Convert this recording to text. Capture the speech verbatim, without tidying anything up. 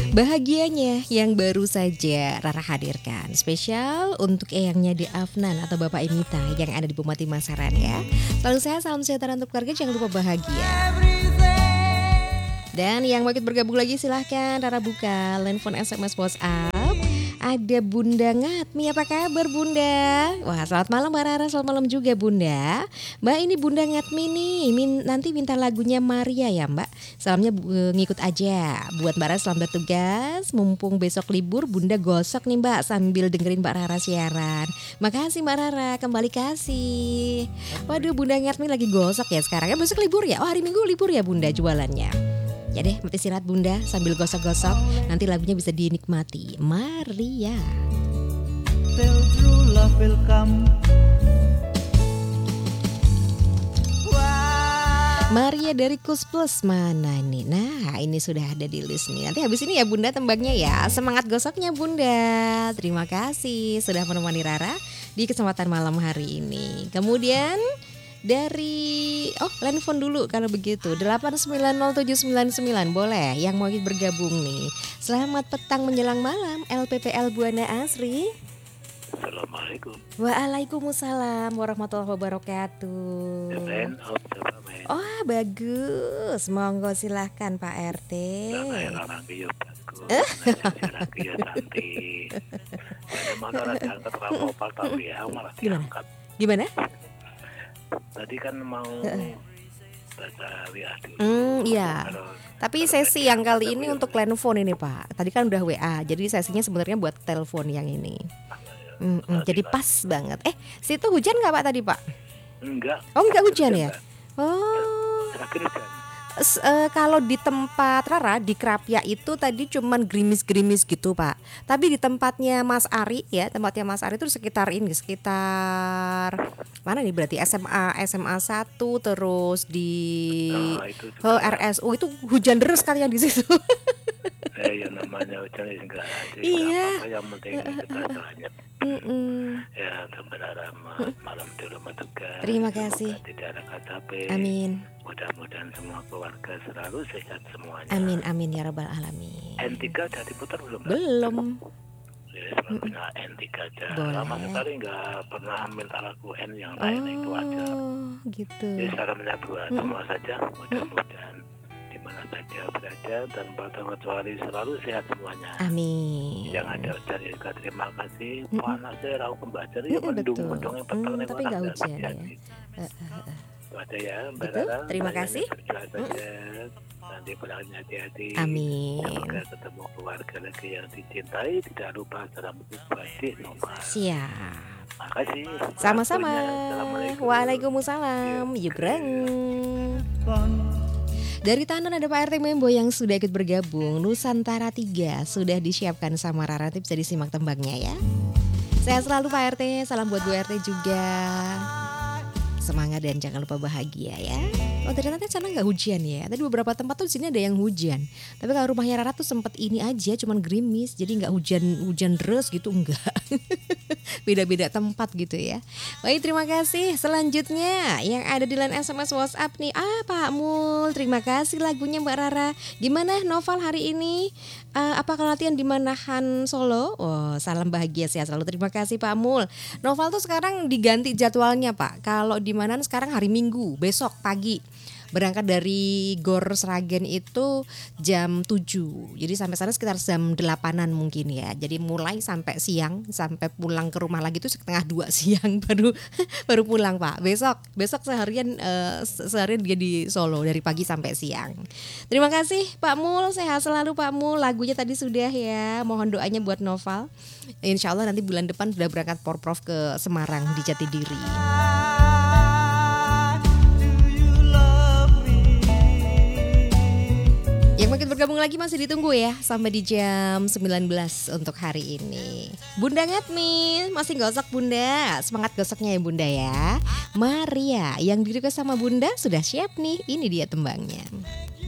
Bahagianya yang baru saja Rara hadirkan spesial untuk eyangnya di Afnan atau Bapak Imita yang ada di Bupati Masaran ya. Selalu sehat, salam sejahtera untuk keluarga, jangan lupa bahagia. Dan yang mau ikut bergabung lagi silahkan Rara buka line phone, S M S, WhatsApp. Ada Bunda Ngatmi, apa kabar Bunda? Wah, selamat malam Mbak Rara, selamat malam juga Bunda. Mbak, ini Bunda Ngatmi nih, min, nanti minta lagunya Maria ya Mbak. Salamnya uh, ngikut aja. Buat Mbak Rara selamat bertugas, mumpung besok libur Bunda gosok nih Mbak sambil dengerin Mbak Rara siaran. Makasih Mbak Rara, kembali kasih. Waduh, Bunda Ngatmi lagi gosok ya sekarang ya, besok libur ya? Oh, hari Minggu libur ya Bunda jualannya. Ya deh, mati istirahat Bunda sambil gosok-gosok. Nanti lagunya bisa dinikmati. Maria. Maria dari Kus Plus mana nih? Nah, ini sudah ada di list nih. Nanti habis ini ya Bunda tembaknya ya. Semangat gosoknya Bunda. Terima kasih sudah menemani Rara di kesempatan malam hari ini. Kemudian dari oh line phone dulu kalau begitu delapan sembilan nol tujuh sembilan sembilan boleh yang mau bergabung nih. Selamat petang menjelang malam L P P L Buana Asri. Assalamualaikum. Waalaikumsalam warahmatullahi wabarakatuh. Oh bagus, monggo silahkan Pak R T. Gimana? Gimana? Tadi kan mau baca W A dulu. Hmm, iya. Tapi sesi yang kali ini untuk line phone ini Pak. Tadi kan udah W A, jadi sesinya sebenarnya buat telepon yang ini. Mm -mm, jadi pas banget. Eh, situ hujan nggak Pak tadi Pak? Enggak. Oh nggak hujan ya? Oh. Terakhir hujan. S- uh, kalau di tempat Rara di Krapia itu tadi cuman gerimis-gerimis gitu Pak. Tapi di tempatnya Mas Ari ya, tempatnya Mas Ari itu sekitar ini, sekitar mana nih berarti S M A S M A satu terus di Nah, itu juga. oh, R S U itu hujan deras kalian di situ. Eh, ya namanya hujan ya enggak. Iya. Yang penting kita selamat. Mm-mm. Ya, berharap malam di rumah tegar. Terima kasih. Tidak ada kata Amin. Mudah-mudahan semua keluarga selalu sehat semuanya. Amin amin ya rabbal alamin. N tiga udah diputar belum? Belum. Ya, punya N tiga aja. Boleh. Lama sekali nggak pernah minta lagu N yang lain Oh, itu aja. gitu. Jadi salamnya buat semua saja. Mudah-mudahan di mana saja berada tanpa terkecuali selalu sehat semuanya. Amin. Yang ada ujar juga terima kasih. Mm-mm. Panasnya rau kembajar ya Mm-mm, mendung betul. mendung yang Hmm, petang tapi nggak hujan ya. Eh, eh, eh. Itu aja ya Mbak Gitu, Rara. terima Saya kasih. berdoa saja. Nanti pulangnya hati-hati. Amin. Semoga ketemu keluarga lagi yang dicintai. Tidak lupa salam untuk Badik Nova. Siap. Makasih. Sama-sama. Waktunya. Assalamualaikum. Waalaikumsalam. Iya. Yubrang. Dari Tanon ada Pak R T Membo yang sudah ikut bergabung. Nusantara tiga sudah disiapkan sama Rara, nanti bisa disimak tembangnya ya. Sehat selalu Pak R T, salam buat Bu R T juga. Semangat dan jangan lupa bahagia ya. Oh ternyata sana nggak hujan ya. Tadi beberapa tempat tuh di sini ada yang hujan. Tapi kalau rumahnya Rara tuh sempat ini aja, cuman gerimis. Jadi nggak hujan hujan deras gitu enggak. Beda-beda tempat gitu ya. Baik, terima kasih. Selanjutnya yang ada di line S M S WhatsApp nih. Ah Pak Mul, terima kasih lagunya Mbak Rara. Gimana Noval hari ini? Uh, apakah latihan di Manahan Solo? Oh, salam bahagia sehat selalu. Terima kasih Pak Mul. Noval tuh sekarang diganti jadwalnya Pak. Kalau di Manahan sekarang hari Minggu, besok pagi. Berangkat dari Gor Sragen itu jam tujuh. Jadi sampai sana sekitar jam delapanan mungkin ya. Jadi mulai sampai siang, sampai pulang ke rumah lagi itu setengah dua siang baru baru pulang Pak. Besok, besok seharian uh, seharian dia di Solo dari pagi sampai siang. Terima kasih Pak Mul, sehat selalu Pak Mul. Lagunya tadi sudah ya. Mohon doanya buat Noval. Insya Allah nanti bulan depan sudah berangkat Porprov ke Semarang di Jatidiri. Yang makin bergabung lagi masih ditunggu ya sampai di jam sembilan belas untuk hari ini. Bunda Ngatmi masih gosok Bunda. Semangat gosoknya ya Bunda ya. Maria yang di request sama Bunda sudah siap nih. Ini dia tembangnya.